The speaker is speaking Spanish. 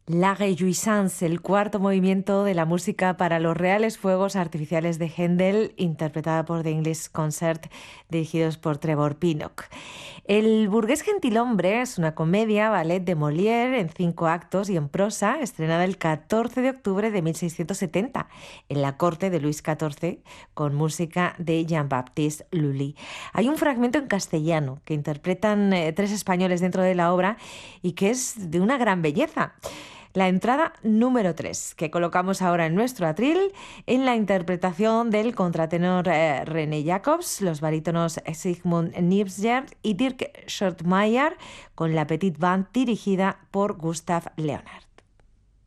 La Réjouissance, el cuarto movimiento de la música para los reales fuegos artificiales de Händel, interpretada por The English Concert, dirigidos por Trevor Pinnock. El burgués gentilhombre es una comedia ballet de Molière en 5 actos y en prosa, estrenada el 14 de octubre de 1670 en la corte de Luis XIV, con música de Jean-Baptiste Lully. Hay un fragmento en castellano que interpretan 3 españoles dentro de la obra y que es de una gran belleza. La entrada número 3, que colocamos ahora en nuestro atril, en la interpretación del contratenor René Jacobs, los barítonos Sigmund Nibscher y Dirk Schurtmeier, con la Petite Band dirigida por Gustav Leonard.